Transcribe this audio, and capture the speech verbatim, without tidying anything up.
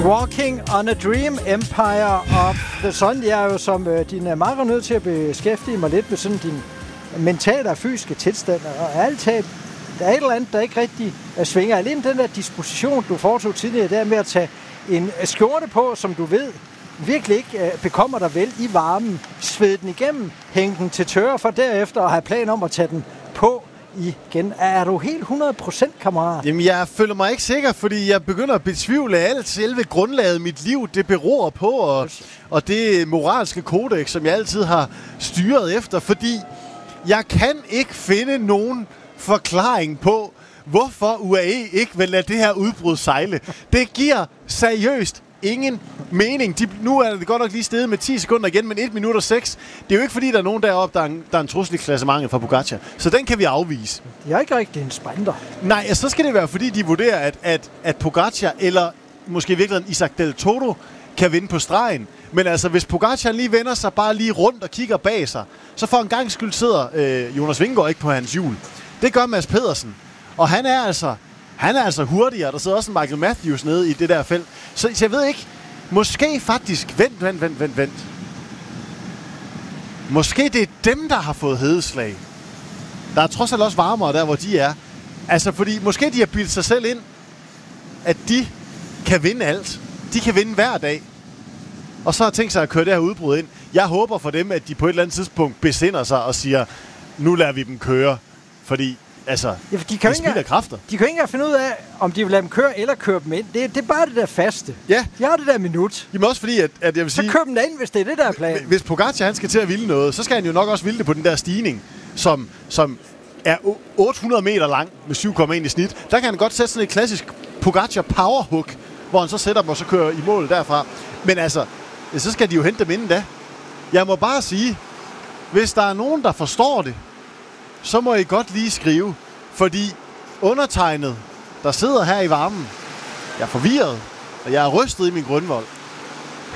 Walking on a Dream, Empire of the Sun. Jeg er jo som øh, din er meget nødt til at beskæftige mig lidt med sådan din mentale og fysiske tilstand. Og alt talt, der er et eller andet, der ikke rigtig uh, svinger. Alene den der disposition, du foretog tidligere, der med at tage en skjorte på, som du ved virkelig ikke uh, bekommer dig vel i varmen, svede den igennem, hænge den til tørre, for derefter at have plan om at tage den på igen. Er du helt hundrede procent, kammerat? Jamen, jeg føler mig ikke sikker, fordi jeg begynder at betvivle alt selve grundlaget mit liv, det beror på, og, og det moralske kodex, som jeg altid har styret efter, fordi jeg kan ikke finde nogen forklaring på, hvorfor U A E ikke vil lade det her udbrud sejle. Det giver seriøst ingen mening. De, nu er det godt nok lige steget med ti sekunder igen, men et minut og seks. Det er jo ikke fordi, der er nogen deroppe, der er en, der er en trussel i klassementet for Pogacar. Så den kan vi afvise. Jeg er ikke rigtig en sprinter. Nej, så skal det være, fordi de vurderer, at, at, at Pogacar, eller måske i virkeligheden Isaac Del Toro, kan vinde på stregen. Men altså, hvis Pogacar lige vender sig bare lige rundt og kigger bag sig, så for en gang skyld sidder øh, Jonas Vingegaard ikke på hans hjul. Det gør Mads Pedersen. Og han er altså... Han er altså hurtigere. Der sidder også en Michael Matthews nede i det der felt. Så, så jeg ved ikke. Måske faktisk... Vent, vent, vent, vent, vent. Måske det er dem, der har fået hedeslag. Der er trods alt også varmere der, hvor de er. Altså, fordi måske de har bildt sig selv ind, at de kan vinde alt. De kan vinde hver dag. Og så har tænkt sig at køre det her udbrud ind. Jeg håber for dem, at de på et eller andet tidspunkt besinder sig og siger, nu lader vi dem køre. Fordi... Altså, ja, de kan det spilder kræfter. De kan ikke engang finde ud af, om de vil lade dem køre eller køre dem ind. Det, det er bare det der faste. Ja. De har det der minut. Jamen også fordi, at, at jeg vil sige... Så kør dem ind, hvis det er det, der er planen. Hvis Pogacar han skal til at ville noget, så skal han jo nok også ville det på den der stigning, som, som er otte hundrede meter lang med syv komma en i snit. Der kan han godt sætte sådan et klassisk Pogacar powerhook, hvor han så sætter dem og så kører i mål derfra. Men altså, så skal de jo hente dem inden da. Jeg må bare sige, hvis der er nogen, der forstår det, så må I godt lige skrive, fordi undertegnet, der sidder her i varmen, jeg er forvirret, og jeg er rystet i min grundvold.